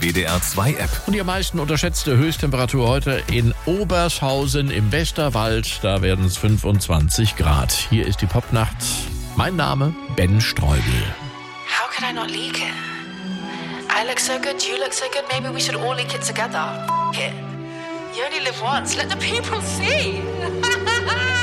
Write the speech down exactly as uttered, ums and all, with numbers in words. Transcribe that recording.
W D R zwei App. Und die am meisten unterschätzte Höchsttemperatur heute in Obershausen im Westerwald. Da werden es fünfundzwanzig Grad. Hier ist die Popnacht. Mein Name Ben Streubel. How could I not leak it? I look so good, you look so good, maybe we should all leak it together. F it. You only live once, let the people see.